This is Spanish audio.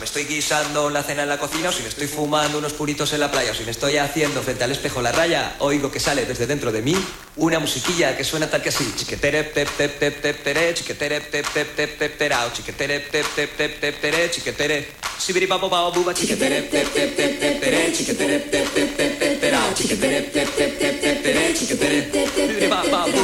estoy guisando la cena en la cocina, o si me estoy fumando unos puritos en la playa, o si me estoy haciendo frente al espejo la raya, oigo que sale desde dentro de mí una musiquilla que suena tal que así. Chiquetere, pep, pep, pep, pep, tere, chiquetere, pep, pep, pep, pep, terao, chiquetere, pep, pep, pep, pep, tere, chiquetere, sibiripapo, pao, buba, chiquetere, pep, pep, pep, pep, tere, chiquetere, pep, pep, pep, pep, terao, chiquetere, pep, pep, pep, pep, tere, chiquetere, sibiripapo,